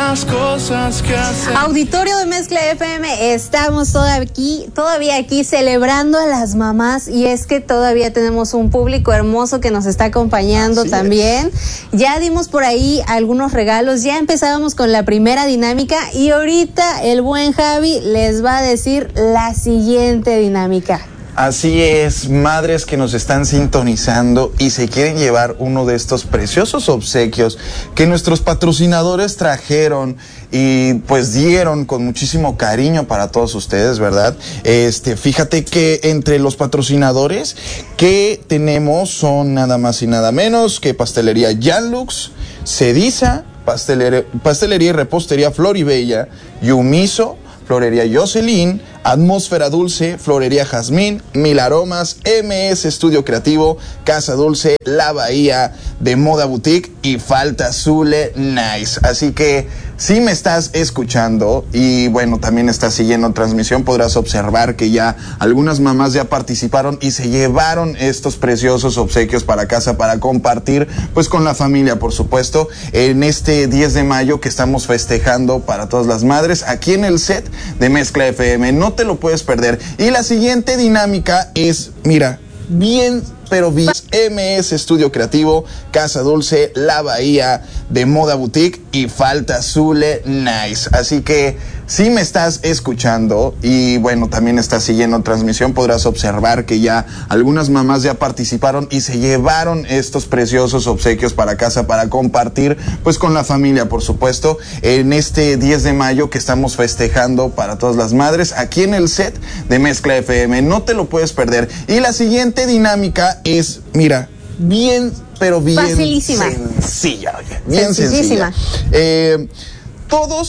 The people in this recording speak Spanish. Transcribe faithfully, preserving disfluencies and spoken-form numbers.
las cosas que hacen. Auditorio de Mezcla F M, estamos todavía aquí, todavía aquí celebrando a las mamás, y es que todavía tenemos un público hermoso que nos está acompañando. Así también. Es. Ya dimos por ahí algunos regalos, ya empezábamos con la primera dinámica y ahorita el buen Javi les va a decir la siguiente dinámica. Así es, madres que nos están sintonizando y se quieren llevar uno de estos preciosos obsequios que nuestros patrocinadores trajeron y pues dieron con muchísimo cariño para todos ustedes, ¿verdad? Este, fíjate que entre los patrocinadores que tenemos son nada más y nada menos que Pastelería Janlux, Cediza, Pastelería, Pastelería y Repostería Floribella, Yumiso, Florería Jocelyn, Atmósfera Dulce, Florería Jazmín, Mil Aromas, M S Estudio Creativo, Casa Dulce, La Bahía de Moda Boutique y Falta Zule Nice. Así que si me estás escuchando y bueno, también estás siguiendo transmisión, podrás observar que ya algunas mamás ya participaron y se llevaron estos preciosos obsequios para casa para compartir pues con la familia, por supuesto, en este diez de mayo que estamos festejando para todas las madres aquí en el set de Mezcla F M. No te lo puedes perder. Y la siguiente dinámica es, mira, bien, pero bien, M S Estudio Creativo, Casa Dulce, La Bahía de Moda Boutique y Falta Zule Nice. Así que si me estás escuchando y bueno, también estás siguiendo transmisión, podrás observar que ya algunas mamás ya participaron y se llevaron estos preciosos obsequios para casa para compartir pues con la familia, por supuesto, en este diez de mayo que estamos festejando para todas las madres aquí en el set de Mezcla F M. No te lo puedes perder. Y la siguiente dinámica es, mira, bien, pero bien facilísima, sencilla, oye, bien sencilla. Eh, todos